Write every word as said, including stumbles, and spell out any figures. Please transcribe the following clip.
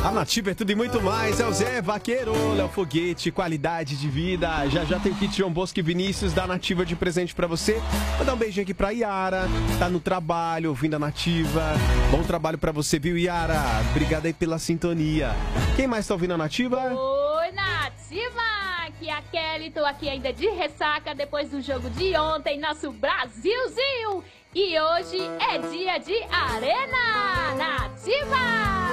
A Nativa é tudo e muito mais. É o Zé Vaqueiro, Léo Foguete, qualidade de vida. Já já tem o kit João Bosco e Vinícius da Nativa de presente pra você. Vou dar um beijinho aqui pra Yara. Tá no trabalho, ouvindo a Nativa. Bom trabalho pra você, viu, Yara? Obrigado aí pela sintonia. Quem mais tá ouvindo a Nativa? Oi, Nativa! Aqui é a Kelly, tô aqui ainda de ressaca depois do jogo de ontem, nosso Brasilzinho! E hoje é dia de Arena Nativa!